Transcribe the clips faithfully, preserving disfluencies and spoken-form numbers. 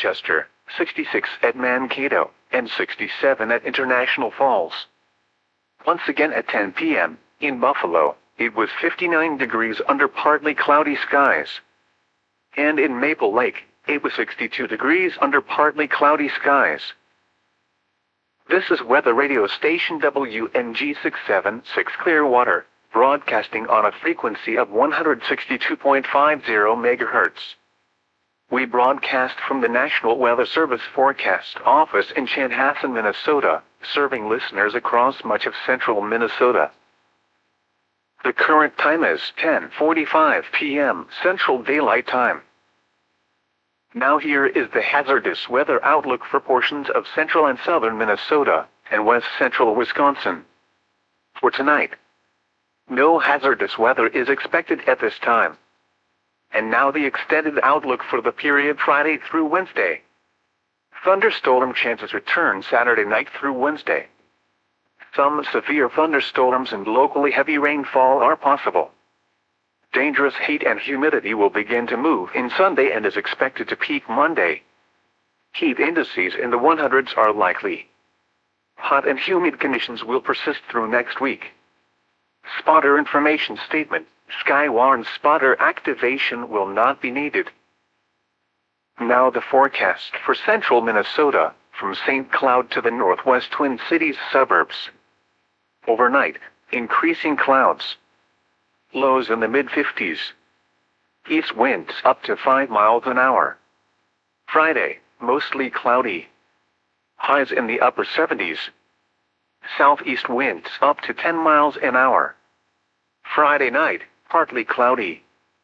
Rochester, sixty-six at Mankato, and sixty-seven at International Falls. Once again at ten p m, in Buffalo, it was fifty-nine degrees under partly cloudy skies. And in Maple Lake, it was sixty-two degrees under partly cloudy skies. This is weather radio station W N G six seven six Clearwater, broadcasting on a frequency of one hundred sixty-two point five zero megahertz. We broadcast from the National Weather Service Forecast Office in Chanhassen, Minnesota, serving listeners across much of central Minnesota. The current time is ten forty-five p m Central Daylight Time. Now here is the hazardous weather outlook for portions of central and southern Minnesota and west central Wisconsin. For tonight, no hazardous weather is expected at this time. And now the extended outlook for the period Friday through Wednesday. Thunderstorm chances return Saturday night through Wednesday. Some severe thunderstorms and locally heavy rainfall are possible. Dangerous heat and humidity will begin to move in Sunday and is expected to peak Monday. Heat indices in the hundreds are likely. Hot and humid conditions will persist through next week. Spotter information statement: Skywarn spotter activation will not be needed. Now the forecast for central Minnesota, from Saint Cloud to the northwest Twin Cities suburbs. Overnight, increasing clouds. Lows in the mid fifties. East winds up to five miles an hour. Friday, mostly cloudy. Highs in the upper seventies. Southeast winds up to ten miles an hour. Friday night, partly cloudy.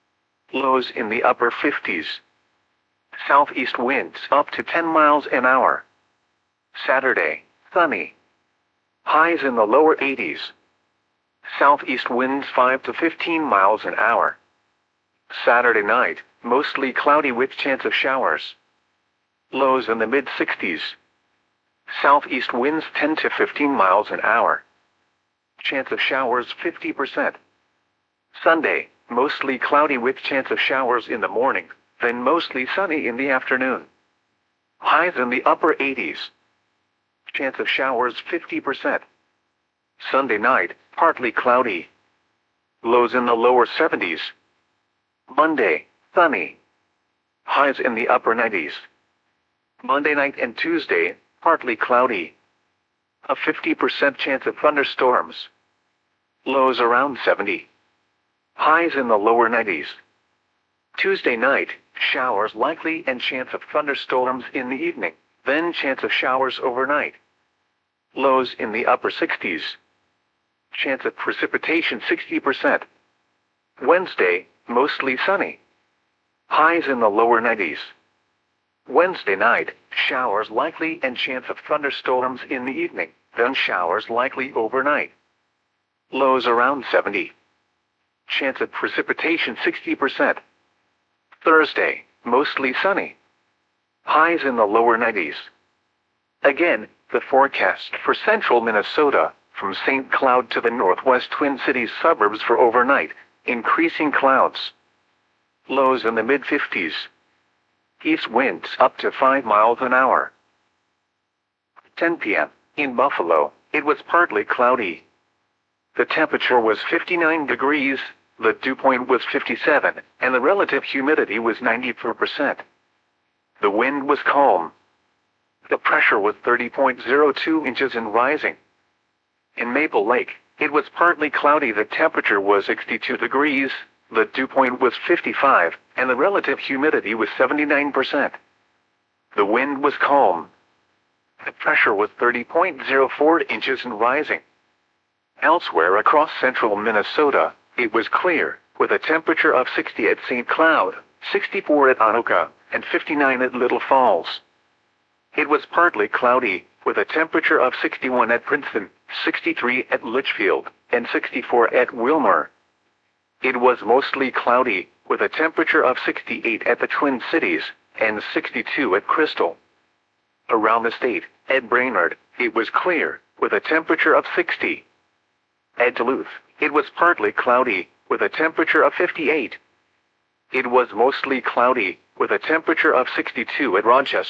Lows in the upper fifties. Southeast winds up to ten miles an hour. Saturday, sunny. Highs in the lower eighties. Southeast winds five to fifteen miles an hour. Saturday night, mostly cloudy with chance of showers. Lows in the mid sixties. Southeast winds ten to fifteen miles an hour. Chance of showers fifty percent. Sunday, mostly cloudy with chance of showers in the morning, then mostly sunny in the afternoon. Highs in the upper eighties. Chance of showers fifty percent. Sunday night, partly cloudy. Lows in the lower seventies. Monday, sunny. Highs in the upper nineties. Monday night and Tuesday, partly cloudy. A fifty percent chance of thunderstorms. Lows around seventy. Highs in the lower nineties. Tuesday night, showers likely and chance of thunderstorms in the evening, then chance of showers overnight. Lows in the upper sixties. Chance of precipitation sixty percent. Wednesday, mostly sunny. Highs in the lower nineties. Wednesday night, showers likely and chance of thunderstorms in the evening, then showers likely overnight. Lows around seventy. Chance of precipitation sixty percent. Thursday, mostly sunny. Highs in the lower nineties. Again, the forecast for central Minnesota, from Saint Cloud to the northwest Twin Cities suburbs for overnight, increasing clouds. Lows in the mid fifties. East winds up to five miles an hour. ten p m, in Buffalo, it was partly cloudy. The temperature was fifty-nine degrees, the dew point was fifty-seven, and the relative humidity was ninety-four percent. The wind was calm. The pressure was thirty point zero two inches and rising. In Maple Lake, it was partly cloudy. The temperature was sixty-two degrees, the dew point was fifty-five, and the relative humidity was seventy-nine percent. The wind was calm. The pressure was thirty point zero four inches and rising. Elsewhere across central Minnesota, it was clear, with a temperature of sixty at Saint Cloud, sixty-four at Anoka, and fifty-nine at Little Falls. It was partly cloudy, with a temperature of sixty-one at Princeton, sixty-three at Litchfield, and sixty-four at Wilmer. It was mostly cloudy, with a temperature of sixty-eight at the Twin Cities, and sixty-two at Crystal. Around the state, at Brainerd, it was clear, with a temperature of sixty. At Duluth, it was partly cloudy, with a temperature of fifty-eight. It was mostly cloudy, with a temperature of sixty-two at Rochester.